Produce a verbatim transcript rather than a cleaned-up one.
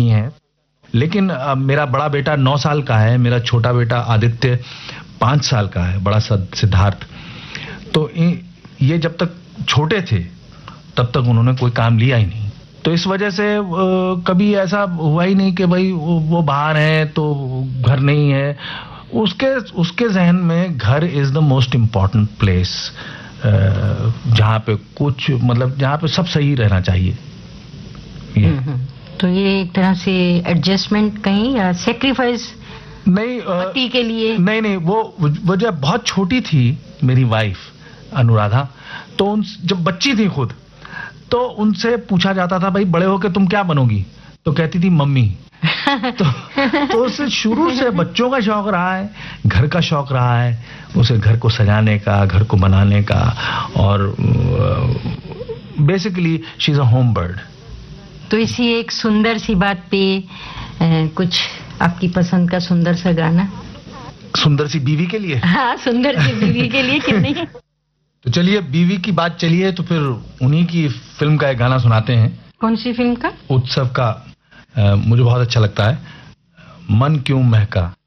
देखी हैं, लेकिन uh, मेरा बड़ा बेटा नौ साल का है, मेरा छोटा बेटा आदित्य पांच साल का है, बड़ा सिद्धार्थ। तो ये जब तक छोटे थे तब तक उन्होंने कोई काम लिया ही नहीं, तो इस वजह से uh, कभी ऐसा हुआ ही नहीं कि भाई वो बाहर हैं तो घर नहीं है। उसके उसके जहन में घर is the most important place, जहाँ पे कुछ मतलब जहाँ पे सब सही रहना चाहिए। ये। तो ये एक तरह से एडजस्टमेंट कहीं या सेक्रीफाइस नहीं पति के लिए? नहीं नहीं, वो वो जब बहुत छोटी थी मेरी वाइफ अनुराधा, तो उन जब बच्ची थी खुद, तो उनसे पूछा जाता था भाई बड़े होके तुम क्या बनोगी, तो कहती थी मम्मी। तो, तो उसे शुरू से बच्चों का शौक रहा है, घर का शौक रहा है, उसे घर को सजाने का, घर को बनाने का, और basically she is a home bird. तो इसी एक सुंदर सी बात पे ए, कुछ आपकी पसंद का सुंदर सा गाना। सुंदर सी बीवी के लिए? हाँ, सुंदर सी बीवी के लिए, क्यों नहीं। तो चलिए बीवी की बात चलिए, तो फिर उन्हीं की फिल्म का एक गाना सुनाते हैं। कौन सी फिल्म का? उत्सव का। आ, मुझे बहुत अच्छा लगता है, मन क्यों महका।